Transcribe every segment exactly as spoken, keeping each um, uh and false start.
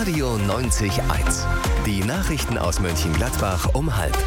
Radio neunzig eins. Die Nachrichten aus Mönchengladbach um halb.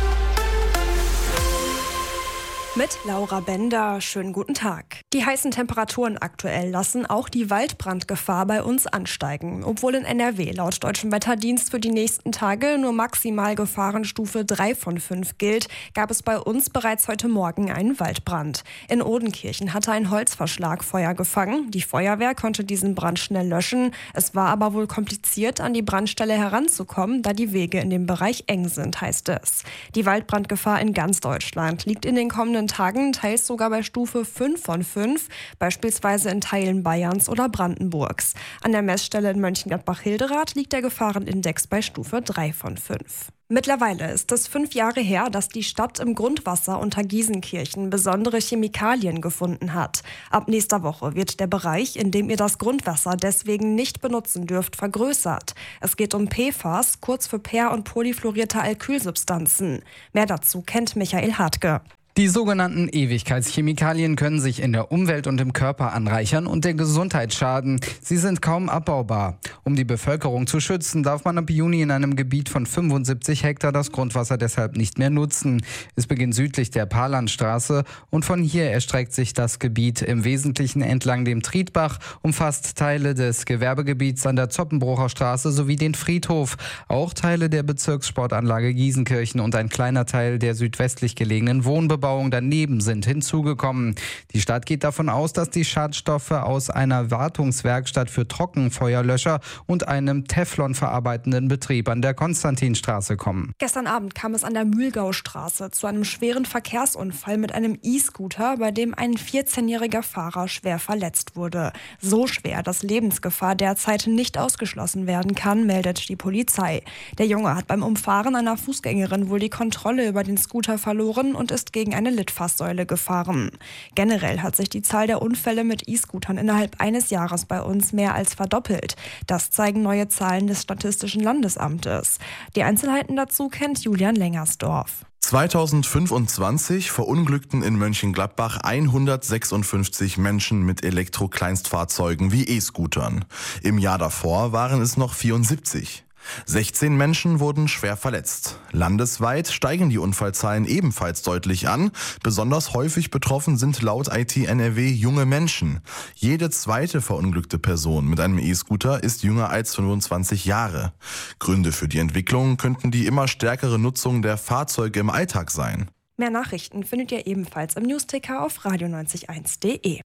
Mit Laura Bender. Schönen guten Tag. Die heißen Temperaturen aktuell lassen auch die Waldbrandgefahr bei uns ansteigen. Obwohl in N R W laut Deutschem Wetterdienst für die nächsten Tage nur maximal Gefahrenstufe drei von fünf gilt, gab es bei uns bereits heute Morgen einen Waldbrand. In Odenkirchen hatte ein Holzverschlag Feuer gefangen. Die Feuerwehr konnte diesen Brand schnell löschen. Es war aber wohl kompliziert, an die Brandstelle heranzukommen, da die Wege in dem Bereich eng sind, heißt es. Die Waldbrandgefahr in ganz Deutschland liegt in den kommenden Tagen teils sogar bei Stufe fünf von fünf, beispielsweise in Teilen Bayerns oder Brandenburgs. An der Messstelle in Mönchengladbach-Hilderath liegt der Gefahrenindex bei Stufe drei von fünf. Mittlerweile ist es fünf Jahre her, dass die Stadt im Grundwasser unter Giesenkirchen besondere Chemikalien gefunden hat. Ab nächster Woche wird der Bereich, in dem ihr das Grundwasser deswegen nicht benutzen dürft, vergrößert. Es geht um P F A S, kurz für per- und polyfluorierte Alkylsubstanzen. Mehr dazu kennt Michael Hartke. Die sogenannten Ewigkeitschemikalien können sich in der Umwelt und im Körper anreichern und der Gesundheit schaden. Sie sind kaum abbaubar. Um die Bevölkerung zu schützen, darf man ab Juni in einem Gebiet von fünfundsiebzig Hektar das Grundwasser deshalb nicht mehr nutzen. Es beginnt südlich der Parlandstraße und von hier erstreckt sich das Gebiet im Wesentlichen entlang dem Trietbach, umfasst Teile des Gewerbegebiets an der Zoppenbrucher Straße sowie den Friedhof, auch Teile der Bezirkssportanlage Giesenkirchen und ein kleiner Teil der südwestlich gelegenen Wohnbebauung daneben sind hinzugekommen. Die Stadt geht davon aus, dass die Schadstoffe aus einer Wartungswerkstatt für Trockenfeuerlöscher und einem Teflon verarbeitenden Betrieb an der Konstantinstraße kommen. Gestern Abend kam es an der Mühlgaustraße zu einem schweren Verkehrsunfall mit einem E-Scooter, bei dem ein vierzehnjähriger Fahrer schwer verletzt wurde. So schwer, dass Lebensgefahr derzeit nicht ausgeschlossen werden kann, meldet die Polizei. Der Junge hat beim Umfahren einer Fußgängerin wohl die Kontrolle über den Scooter verloren und ist gegen eine Litfaßsäule gefahren. Generell hat sich die Zahl der Unfälle mit E-Scootern innerhalb eines Jahres bei uns mehr als verdoppelt. Das zeigen neue Zahlen des Statistischen Landesamtes. Die Einzelheiten dazu kennt Julian Lengersdorf. zweitausendfünfundzwanzig verunglückten in Mönchengladbach hundertsechsundfünfzig Menschen mit Elektro-Kleinstfahrzeugen wie E-Scootern. Im Jahr davor waren es noch vierundsiebzig. sechzehn Menschen wurden schwer verletzt. Landesweit steigen die Unfallzahlen ebenfalls deutlich an. Besonders häufig betroffen sind laut I T N R W junge Menschen. Jede zweite verunglückte Person mit einem E-Scooter ist jünger als fünfundzwanzig Jahre. Gründe für die Entwicklung könnten die immer stärkere Nutzung der Fahrzeuge im Alltag sein. Mehr Nachrichten findet ihr ebenfalls im Newsticker auf radio neunzig eins punkt de.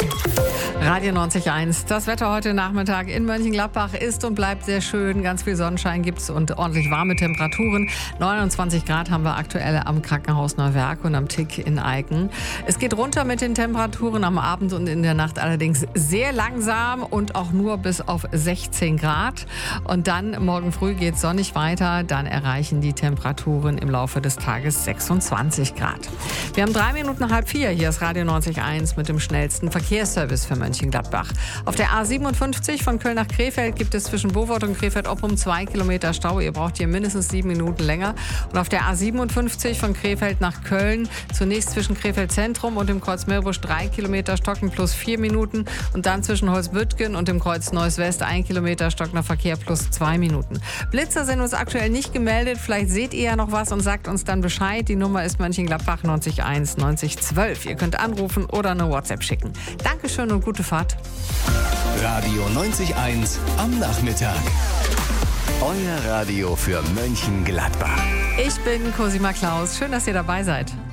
Radio neunzig eins. Das Wetter heute Nachmittag in Mönchengladbach ist und bleibt sehr schön. Ganz viel Sonnenschein gibt's und ordentlich warme Temperaturen. neunundzwanzig Grad haben wir aktuell am Krankenhaus Neuwerk und am Tick in Eiken. Es geht runter mit den Temperaturen am Abend und in der Nacht allerdings sehr langsam und auch nur bis auf sechzehn Grad. Und dann morgen früh geht's sonnig weiter. Dann erreichen die Temperaturen im Laufe des Tages sechsundzwanzig Grad. Wir haben drei Minuten nach halb vier. Hier ist Radio neunzig eins mit dem schnellsten Verkehrsservice für Mönchengladbach. Auf der A siebenundfünfzig von Köln nach Krefeld gibt es zwischen Bowold und Krefeld-Oppum zwei Kilometer Stau. Ihr braucht hier mindestens sieben Minuten länger. Und auf der A siebenundfünfzig von Krefeld nach Köln zunächst zwischen Krefeld Zentrum und dem Kreuz Meerbusch drei Kilometer Stocken plus vier Minuten. Und dann zwischen Holzbüttgen und dem Kreuz Neuss West ein Kilometer stockender Verkehr plus zwei Minuten. Blitzer sind uns aktuell nicht gemeldet. Vielleicht seht ihr ja noch was und sagt uns dann Bescheid. Die Nummer ist Mönchengladbach neunzig eins neunzig zwölf. Ihr könnt anrufen oder eine WhatsApp schicken. Dankeschön und gute Fahrt. Radio neunzig eins am Nachmittag. Euer Radio für Mönchengladbach. Ich bin Cosima Klaus. Schön, dass ihr dabei seid.